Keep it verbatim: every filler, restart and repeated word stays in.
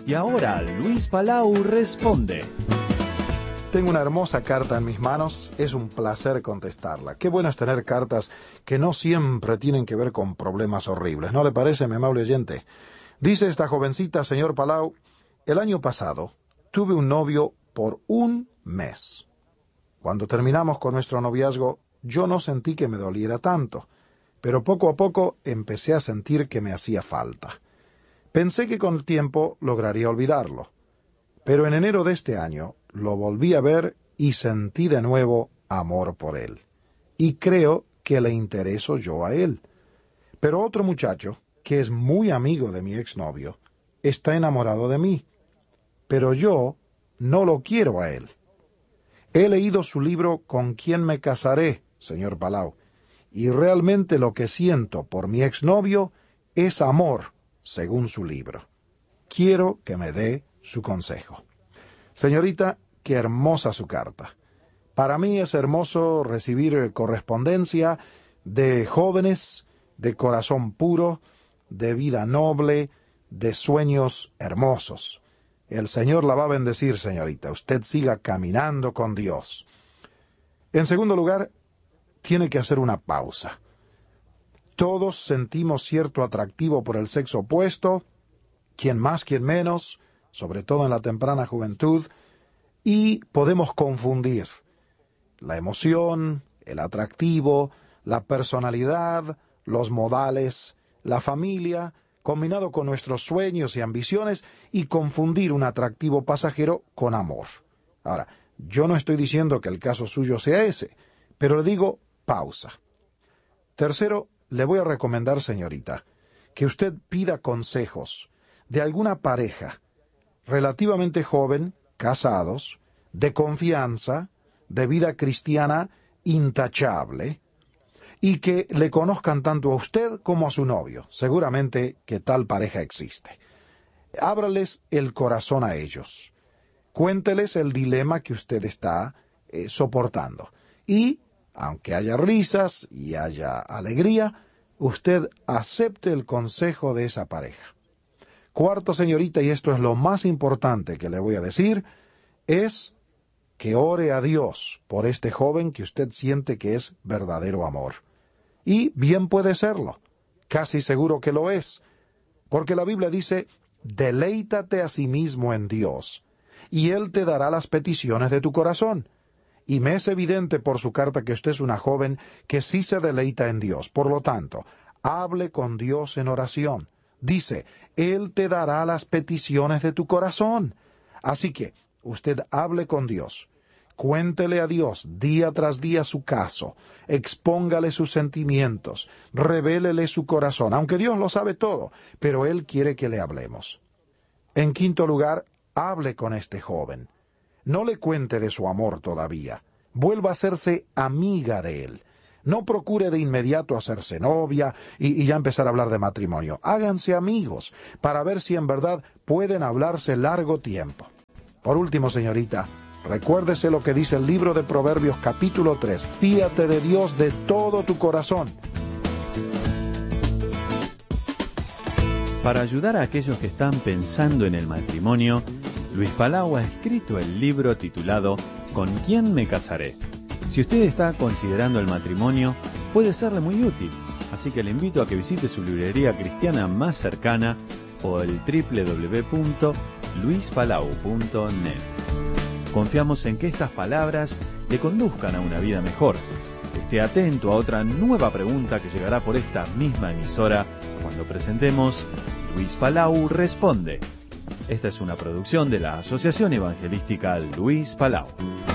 Y ahora Luis Palau responde. Tengo una hermosa carta en mis manos, es un placer contestarla. Qué bueno es tener cartas que no siempre tienen que ver con problemas horribles, ¿no le parece, mi amable oyente? Dice esta jovencita, señor Palau, el año pasado tuve un novio por un mes. Cuando terminamos con nuestro noviazgo, yo no sentí que me doliera tanto, pero poco a poco empecé a sentir que me hacía falta. Pensé que con el tiempo lograría olvidarlo, pero en enero de este año lo volví a ver y sentí de nuevo amor por él. Y creo que le intereso yo a él. Pero otro muchacho, que es muy amigo de mi exnovio, está enamorado de mí, pero yo no lo quiero a él. He leído su libro ¿Con quién me casaré?, señor Palau, y realmente lo que siento por mi exnovio es amor, según su libro. Quiero que me dé su consejo. Señorita, qué hermosa su carta. Para mí es hermoso recibir correspondencia de jóvenes, de corazón puro, de vida noble, de sueños hermosos. El Señor la va a bendecir, señorita. Usted siga caminando con Dios. En segundo lugar, tiene que hacer una pausa. Todos sentimos cierto atractivo por el sexo opuesto, quien más, quien menos, sobre todo en la temprana juventud, y podemos confundir la emoción, el atractivo, la personalidad, los modales, la familia, combinado con nuestros sueños y ambiciones, y confundir un atractivo pasajero con amor. Ahora, yo no estoy diciendo que el caso suyo sea ese, pero le digo pausa. Tercero, le voy a recomendar, señorita, que usted pida consejos de alguna pareja relativamente joven, casados, de confianza, de vida cristiana intachable, y que le conozcan tanto a usted como a su novio. Seguramente que tal pareja existe. Ábrales el corazón a ellos. Cuénteles el dilema que usted está eh, soportando. Y, aunque haya risas y haya alegría, usted acepte el consejo de esa pareja. Cuarto, señorita, y esto es lo más importante que le voy a decir, es que ore a Dios por este joven que usted siente que es verdadero amor. Y bien puede serlo, casi seguro que lo es, porque la Biblia dice, deleítate a sí mismo en Dios, y Él te dará las peticiones de tu corazón. Y me es evidente por su carta que usted es una joven que sí se deleita en Dios. Por lo tanto, hable con Dios en oración. Dice, Él te dará las peticiones de tu corazón. Así que, usted hable con Dios. Cuéntele a Dios día tras día su caso, expóngale sus sentimientos, revélele su corazón, aunque Dios lo sabe todo, pero Él quiere que le hablemos. En quinto lugar, hable con este joven. No le cuente de su amor todavía. Vuelva a hacerse amiga de él. No procure de inmediato hacerse novia y, y ya empezar a hablar de matrimonio. Háganse amigos para ver si en verdad pueden hablarse largo tiempo. Por último, señorita, recuérdese lo que dice el libro de Proverbios capítulo tres. Fíate de Dios de todo tu corazón. Para ayudar a aquellos que están pensando en el matrimonio, Luis Palau ha escrito el libro titulado ¿Con quién me casaré? Si usted está considerando el matrimonio, puede serle muy útil, así que le invito a que visite su librería cristiana más cercana o el doble u doble u doble u punto luis palau punto net. Confiamos en que estas palabras le conduzcan a una vida mejor. Esté atento a otra nueva pregunta que llegará por esta misma emisora cuando presentemos Luis Palau Responde. Esta es una producción de la Asociación Evangelística Luis Palau.